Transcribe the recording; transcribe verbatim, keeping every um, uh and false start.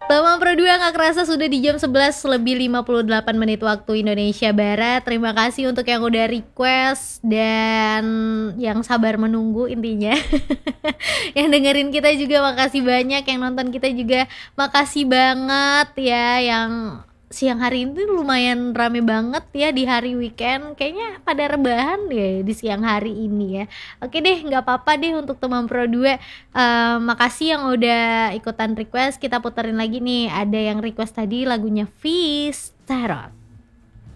Tama Pro dua nggak kerasa sudah di jam sebelas lebih lima puluh delapan menit waktu Indonesia Barat. Terima kasih untuk yang udah request dan yang sabar menunggu intinya. Yang dengerin kita juga makasih banyak, yang nonton kita juga makasih banget ya. Yang siang hari ini lumayan rame banget ya di hari weekend. Kayaknya pada rebahan ya di siang hari ini ya. Oke deh, nggak apa-apa deh untuk teman Pro dua. Uh, makasih yang udah ikutan request. Kita puterin lagi nih. Ada yang request tadi lagunya Fish Tarot.